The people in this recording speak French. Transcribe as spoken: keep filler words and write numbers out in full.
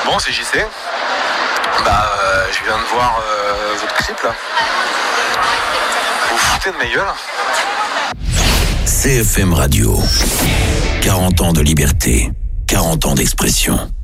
Bon, c'est J C. Bah, euh, je viens de voir euh, votre clip là. Vous vous foutez de ma gueule? C F M Radio. quarante ans de liberté, quarante ans d'expression.